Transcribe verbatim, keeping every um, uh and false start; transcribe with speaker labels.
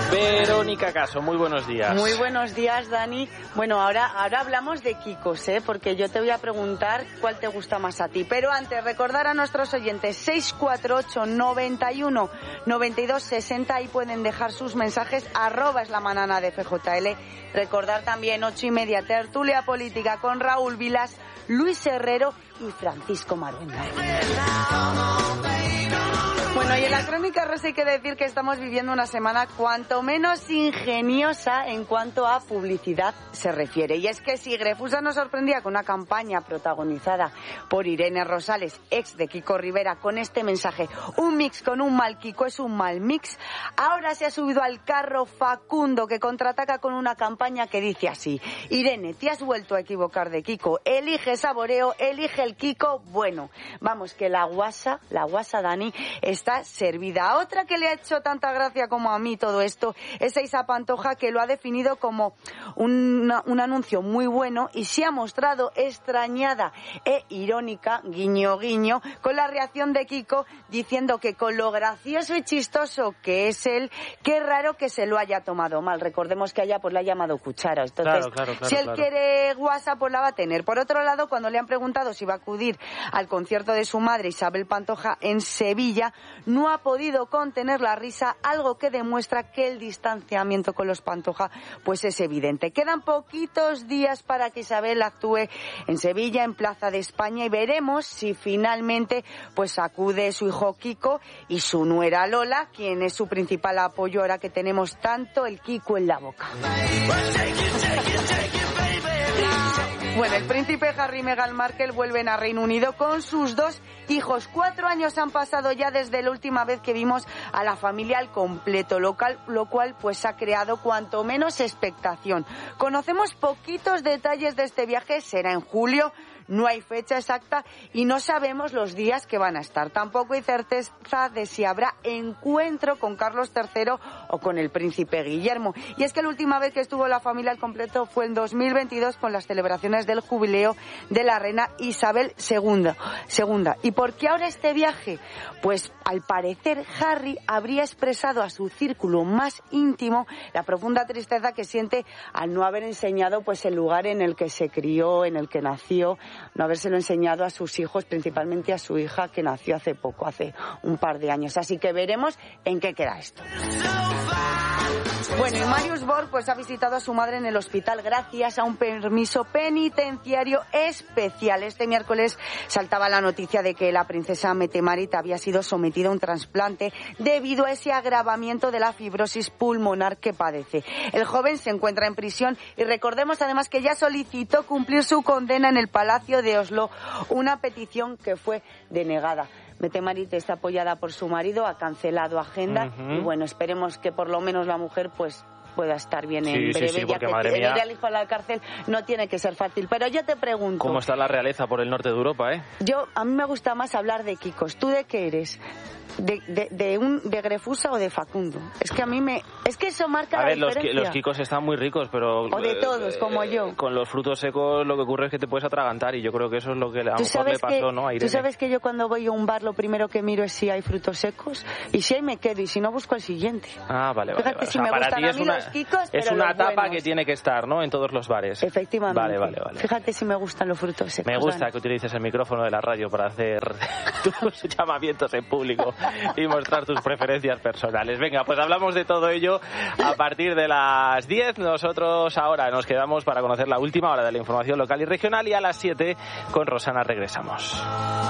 Speaker 1: Verónica Caso, muy buenos días.
Speaker 2: Muy buenos días, Dani. Bueno, ahora, ahora hablamos de Kikos, ¿eh? Porque yo te voy a preguntar cuál te gusta más a ti. Pero antes, recordar a nuestros oyentes seis cuatro ocho, noventa y uno, noventa y dos, sesenta, ahí pueden dejar sus mensajes, arroba es la manana de F J L. Recordar también ocho y media, tertulia política con Raúl Vilas, Luis Herrero y Francisco Maruenda. Bueno, y en la Crónica Rosa hay que decir que estamos viviendo una semana cuanto menos ingeniosa en cuanto a publicidad se refiere. Y es que si Grefusa nos sorprendía con una campaña protagonizada por Irene Rosales, ex de Kiko Rivera, con este mensaje: un mix con un mal Kiko es un mal mix, ahora se ha subido al carro Facundo, que contraataca con una campaña que dice así: Irene, te has vuelto a equivocar de Kiko, elige saboreo, elige el Kiko bueno. Vamos, que la guasa, la guasa Dani, está servida. Otra que le ha hecho tanta gracia como a mí todo esto es a Isa Pantoja, que lo ha definido como un, un anuncio muy bueno y se ha mostrado extrañada e irónica, guiño guiño, con la reacción de Kiko, diciendo que con lo gracioso y chistoso que es él, qué raro que se lo haya tomado mal. Recordemos que allá pues la ha llamado cuchara. Entonces,
Speaker 1: claro, claro, claro,
Speaker 2: si él
Speaker 1: claro.
Speaker 2: quiere guasa, pues la va a tener. Por otro lado, cuando le han preguntado si va a acudir al concierto de su madre, Isabel Pantoja, en Sevilla, no ha podido contener la risa, algo que demuestra que el distanciamiento con los Pantoja pues es evidente. Quedan poquitos días para que Isabel actúe en Sevilla, en Plaza de España, y veremos si finalmente pues acude su hijo Kiko y su nuera Lola, quien es su principal apoyo ahora que tenemos tanto el Kiko en la boca. Bueno, el príncipe Harry y Meghan Markle vuelven a Reino Unido con sus dos hijos. Cuatro años han pasado ya desde la última vez que vimos a la familia al completo, local, lo cual pues ha creado cuanto menos expectación. Conocemos poquitos detalles de este viaje, será en julio, no hay fecha exacta y no sabemos los días que van a estar. Tampoco hay certeza de si habrá encuentro con Carlos tercero o con el príncipe Guillermo. Y es que la última vez que estuvo la familia al completo fue en dos mil veintidós con las celebraciones del jubileo de la reina Isabel segunda. segunda. ¿Y por qué ahora este viaje? Pues al parecer Harry habría expresado a su círculo más íntimo la profunda tristeza que siente al no haber enseñado pues el lugar en el que se crió, en el que nació, no habérselo enseñado a sus hijos, principalmente a su hija que nació hace poco, hace un par de años. Así que veremos en qué queda esto. Bueno, y Marius Borg pues ha visitado a su madre en el hospital gracias a un permiso penitenciario especial. Este miércoles saltaba la noticia de que la princesa Mette-Marit había sido sometida a un trasplante debido a ese agravamiento de la fibrosis pulmonar que padece. El joven se encuentra en prisión y recordemos además que ya solicitó cumplir su condena en el Palacio de Oslo, una petición que fue denegada. Mette-Marit está apoyada por su marido, ha cancelado agenda uh-huh. y bueno, esperemos que por lo menos la mujer pues pueda estar bien en
Speaker 1: sí,
Speaker 2: breve,
Speaker 1: sí, sí,
Speaker 2: ya que tener al hijo a la cárcel no tiene que ser fácil. Pero yo te pregunto...
Speaker 1: ¿Cómo está la realeza por el norte de Europa, eh?
Speaker 2: Yo, a mí me gusta más hablar de Kikos. ¿Tú de qué eres? De, de, de un de Grefusa o de Facundo. Es que a mí me... Es que eso marca
Speaker 1: a
Speaker 2: la
Speaker 1: ver,
Speaker 2: diferencia.
Speaker 1: Los, los Kikos están muy ricos, pero...
Speaker 2: O de todos, eh, como yo.
Speaker 1: Con los frutos secos lo que ocurre es que te puedes atragantar y yo creo que eso es lo que a lo mejor le pasó,
Speaker 2: que,
Speaker 1: ¿no? A Irene.
Speaker 2: Tú sabes que yo cuando voy a un bar lo primero que miro es si hay frutos secos y si hay me quedo y si no busco el siguiente.
Speaker 1: Ah, vale, vale.
Speaker 2: Fíjate
Speaker 1: vale.
Speaker 2: si
Speaker 1: o sea,
Speaker 2: me
Speaker 1: para
Speaker 2: gustan
Speaker 1: ti
Speaker 2: a
Speaker 1: es
Speaker 2: mí
Speaker 1: una,
Speaker 2: los Kikos,
Speaker 1: es
Speaker 2: pero
Speaker 1: una
Speaker 2: los
Speaker 1: tapa
Speaker 2: buenos.
Speaker 1: Que tiene que estar, ¿no? En todos los bares.
Speaker 2: Efectivamente.
Speaker 1: Vale, vale, vale.
Speaker 2: Fíjate si me gustan los frutos secos.
Speaker 1: Me gusta
Speaker 2: Dani.
Speaker 1: que utilices el micrófono de la radio para hacer tus llamamientos en público y mostrar tus preferencias personales. Venga, pues hablamos de todo ello a partir de las diez. Nosotros ahora nos quedamos para conocer la última hora de la información local y regional y a las siete con Rosana regresamos.